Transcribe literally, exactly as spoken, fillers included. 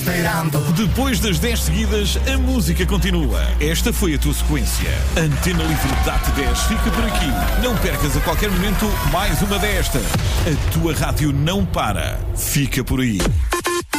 Depois das dez seguidas, a música continua. Esta foi a tua sequência. Antena Livre D A T dez fica por aqui. Não percas a qualquer momento mais uma destas. A tua rádio não para. Fica por aí.